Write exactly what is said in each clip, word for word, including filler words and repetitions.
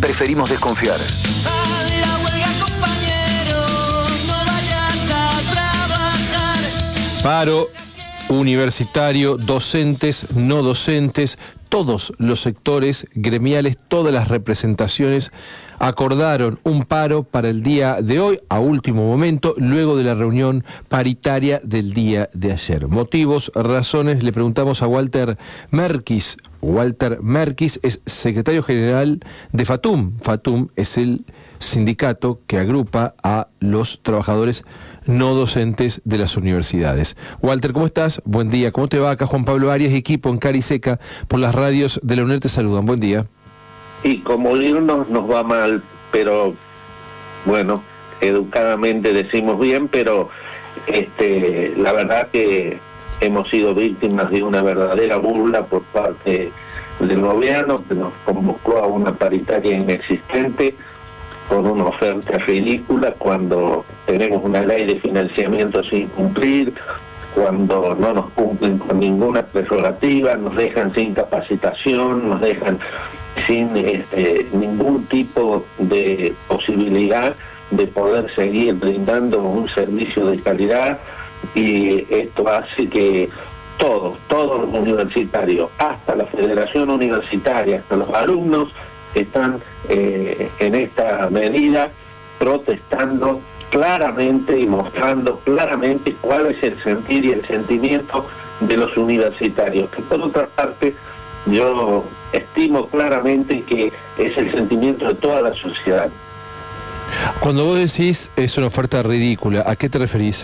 preferimos desconfiar. A la huelga, compañero, no vayas a trabajar. Paro universitario, docentes, no docentes, todos los sectores gremiales, todas las representaciones acordaron un paro para el día de hoy, a último momento, luego de la reunión paritaria del día de ayer. Motivos, razones, le preguntamos a Walter Merkis. Walter Merkis es secretario general de FATUM. FATUM es el sindicato que agrupa a los trabajadores no docentes de las universidades. Walter, ¿cómo estás? Buen día. ¿Cómo te va? Acá Juan Pablo Arias, equipo en Cariseca, por las radios de la UNED te saludan. Buen día. Y como irnos nos va mal, pero bueno, educadamente decimos bien, pero este, la verdad que hemos sido víctimas de una verdadera burla por parte del gobierno, que nos convocó a una paritaria inexistente con una oferta ridícula cuando tenemos una ley de financiamiento sin cumplir, cuando no nos cumplen con ninguna prerrogativa, nos dejan sin capacitación, nos dejan sin este, ningún tipo de posibilidad de poder seguir brindando un servicio de calidad, y esto hace que todos, todos los universitarios, hasta la Federación Universitaria, hasta los alumnos, están eh, en esta medida protestando claramente y mostrando claramente cuál es el sentir y el sentimiento de los universitarios, que por otra parte yo estimo claramente que es el sentimiento de toda la sociedad. Cuando vos decís es una oferta ridícula, ¿a qué te referís?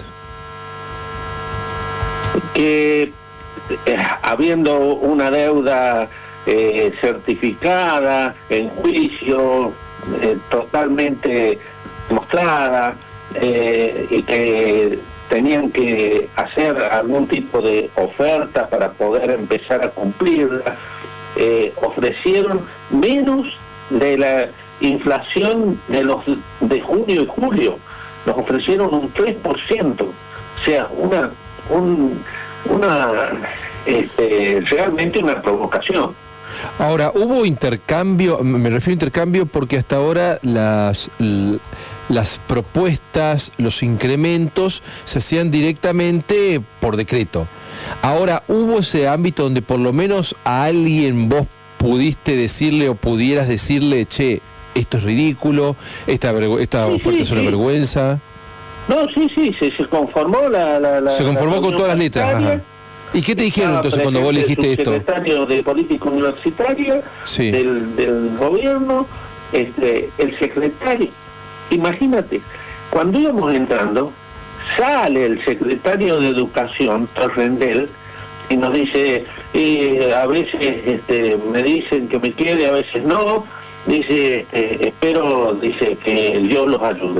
Que eh, habiendo una deuda eh, certificada, en juicio, eh, totalmente mostrada, eh, y que tenían que hacer algún tipo de oferta para poder empezar a cumplirla, eh, ofrecieron menos de la inflación de los de junio y julio, nos ofrecieron un tres por ciento, o sea, una un, una este, realmente una provocación. Ahora, hubo intercambio, me refiero a intercambio porque hasta ahora las, las propuestas, los incrementos se hacían directamente por decreto. Ahora, ¿hubo ese ámbito donde por lo menos a alguien vos pudiste decirle o pudieras decirle, che, esto es ridículo, esta, esta sí, oferta sí, es una sí. vergüenza? No, sí, sí, se, se conformó la... la, la se conformó la con todas las letras, ajá. ¿Y qué te dijeron entonces cuando vos le dijiste esto? El secretario de Política Universitaria, sí. del, del gobierno, este, el secretario. Imagínate, cuando íbamos entrando, sale el secretario de Educación, Torrendel, y nos dice, eh, a veces este, me dicen que me quede, a veces no, dice, eh, espero, dice, que Dios los ayude.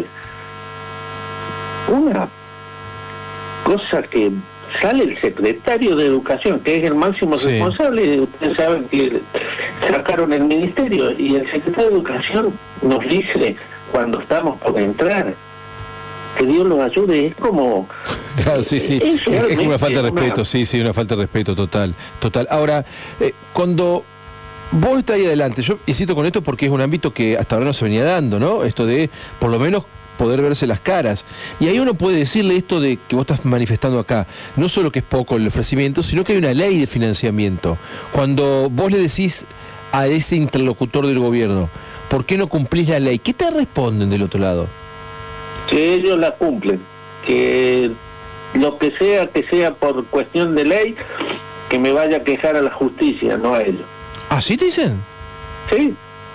Una cosa que sale el secretario de Educación, que es el máximo sí. responsable, ustedes saben que sacaron el ministerio, y el secretario de Educación nos dice, cuando estamos por entrar, que Dios los ayude, es como... Claro, sí, sí, es, es, es una falta de respeto, una... sí, sí, una falta de respeto total, total. Ahora, eh, cuando vos estás ahí adelante, yo insisto con esto porque es un ámbito que hasta ahora no se venía dando, ¿no? Esto de, por lo menos, poder verse las caras. Y ahí uno puede decirle esto de que vos estás manifestando acá, no solo que es poco el ofrecimiento, sino que hay una ley de financiamiento. Cuando vos le decís a ese interlocutor del gobierno, ¿por qué no cumplís la ley? ¿Qué te responden del otro lado? Que ellos la cumplen, que lo que sea, que sea por cuestión de ley, que me vaya a quejar a la justicia, no a ellos. ¿Así te dicen? Sí.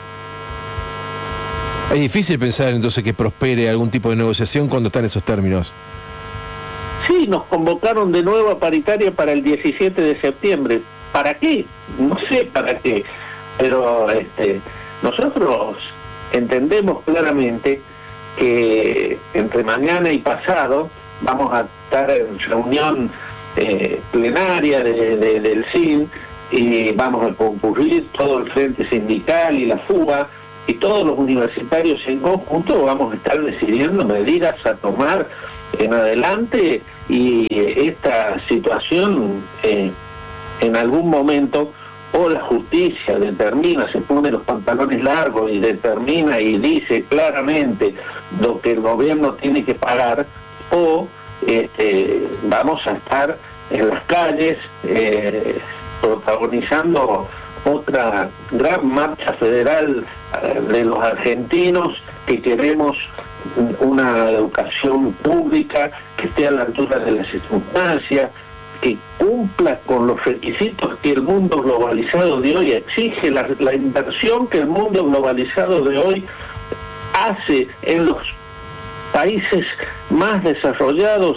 Es difícil pensar entonces que prospere algún tipo de negociación cuando están esos términos. Sí, nos convocaron de nuevo a paritaria para el diecisiete de septiembre. ¿Para qué? No sé para qué. Pero este, nosotros entendemos claramente que entre mañana y pasado vamos a estar en reunión eh, plenaria de, de, del S I N, y vamos a concurrir todo el Frente Sindical y la FUBA, y todos los universitarios en conjunto vamos a estar decidiendo medidas a tomar en adelante, y esta situación eh, en algún momento o la justicia determina, se pone los pantalones largos y determina y dice claramente lo que el gobierno tiene que pagar, o este, vamos a estar en las calles eh, protagonizando otra gran marcha federal eh, de los argentinos que queremos una educación pública que esté a la altura de las circunstancias, que cumpla con los requisitos que el mundo globalizado de hoy exige, la, la inversión que el mundo globalizado de hoy hace en los países más desarrollados.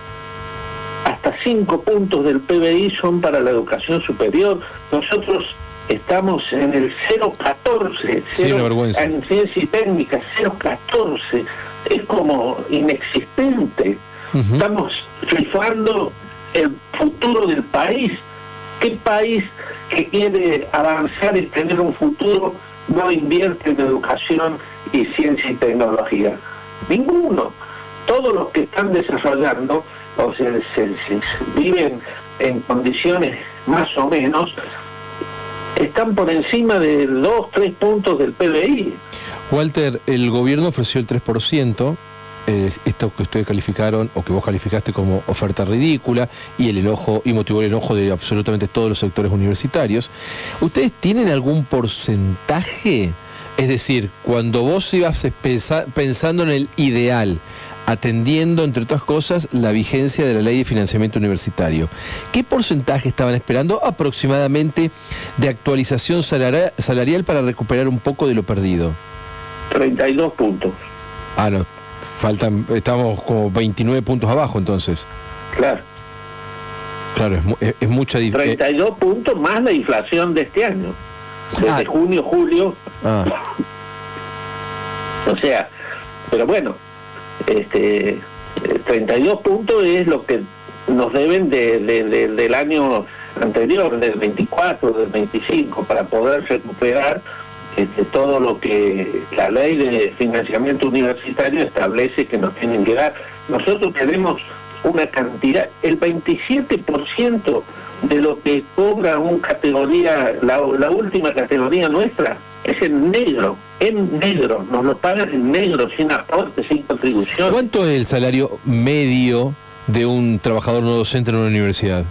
Hasta cinco puntos del P B I son para la educación superior. Nosotros estamos en el cero coma catorce, Sí, una vergüenza. en ciencia y técnica, cero coma catorce, es como inexistente. Uh-huh. Estamos rifando el futuro del país. ¿Qué país que quiere avanzar y tener un futuro no invierte en educación y ciencia y tecnología? Ninguno. Todos los que están desarrollando, o sea, se, se, se viven en condiciones más o menos, están por encima de dos, tres puntos del P B I. Walter, el gobierno ofreció el tres por ciento, eh, esto que ustedes calificaron, o que vos calificaste como oferta ridícula, y el enojo, y motivó el enojo de absolutamente todos los sectores universitarios. ¿Ustedes tienen algún porcentaje? Es decir, cuando vos ibas pensa, pensando en el ideal, atendiendo, entre otras cosas, la vigencia de la ley de financiamiento universitario, ¿qué porcentaje estaban esperando aproximadamente de actualización salarial, salarial para recuperar un poco de lo perdido? treinta y dos puntos. Ah, no, faltan, estamos como veintinueve puntos abajo entonces. Claro. Claro, es, es, es mucha diferencia. treinta y dos puntos más la inflación de este año. Desde Ah. junio, julio. Ah. O sea, pero bueno, este treinta y dos puntos es lo que nos deben de, de, de, del año anterior, del veinticuatro, del veinticinco, para poder recuperar este, todo lo que la ley de financiamiento universitario establece que nos tienen que dar. Nosotros tenemos una cantidad, el veintisiete por ciento de lo que cobra una categoría, la, la última categoría nuestra, es en negro, en negro, nos lo pagan en negro, sin aporte, sin contribución. ¿Cuánto es el salario medio de un trabajador no docente en una universidad?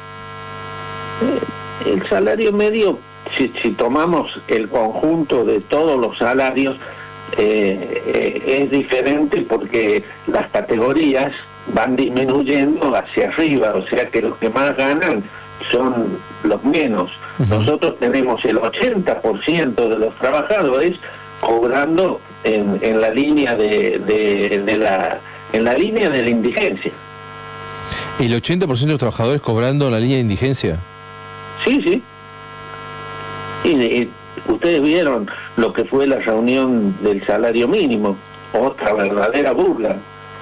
El salario medio, si, si tomamos el conjunto de todos los salarios, eh, eh, es diferente porque las categorías van disminuyendo hacia arriba, o sea que los que más ganan son los menos. Uh-huh. Nosotros tenemos el ochenta por ciento de los trabajadores cobrando en, en la línea de, de, de la en la línea de la indigencia. ¿El ochenta por ciento de los trabajadores cobrando en la línea de indigencia? Sí, sí. Y, y ustedes vieron lo que fue la reunión del salario mínimo, otra verdadera burla.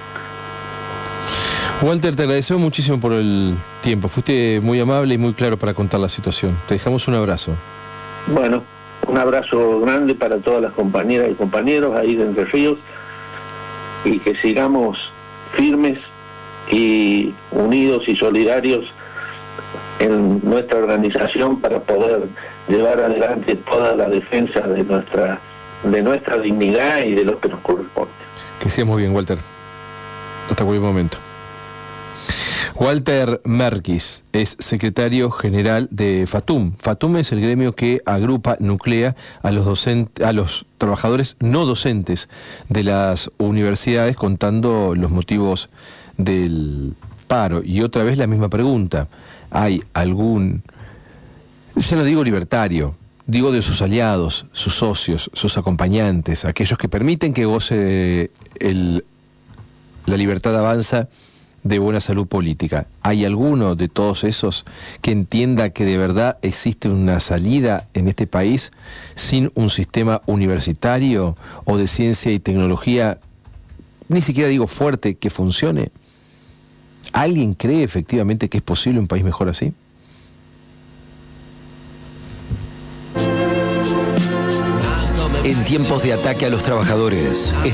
Walter, te agradecemos muchísimo por el tiempo. Fuiste muy amable y muy claro para contar la situación. Te dejamos un abrazo. Bueno, un abrazo grande para todas las compañeras y compañeros ahí de Entre Ríos, y que sigamos firmes y unidos y solidarios en nuestra organización para poder llevar adelante toda la defensa de nuestra de nuestra dignidad y de lo que nos corresponde. Que sea muy bien, Walter. Hasta cualquier momento. Walter Merkis es secretario general de FATUM. FATUM es el gremio que agrupa, nuclea a los docentes, a los trabajadores no docentes de las universidades, contando los motivos del paro. Y otra vez la misma pregunta: ¿hay algún, ya no digo libertario, digo de sus aliados, sus socios, sus acompañantes, aquellos que permiten que goce el, la libertad avanza de buena salud política? ¿Hay alguno de todos esos que entienda que de verdad existe una salida en este país sin un sistema universitario o de ciencia y tecnología, ni siquiera digo fuerte, que funcione? ¿Alguien cree efectivamente que es posible un país mejor así? En tiempos de ataque a los trabajadores,